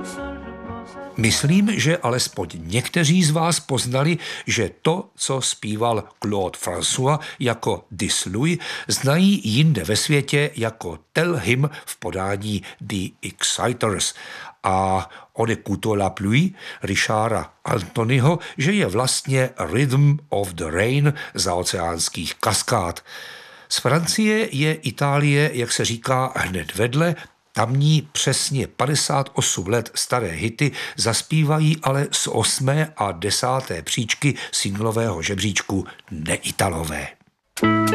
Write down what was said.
Myslím, že alespoň někteří z vás poznali, že to, co zpíval Claude François jako Dis Lui, znají jinde ve světě jako Tell Him v podání The Exciters a On écoute la pluie Richarda Anthonyho, že je vlastně Rhythm of the Rain za oceánských kaskád. Z Francie je Itálie, jak se říká, hned vedle. Tamní přesně 58 let staré hity zaspívají ale z 8. a 10. příčky singlového žebříčku Neitalové.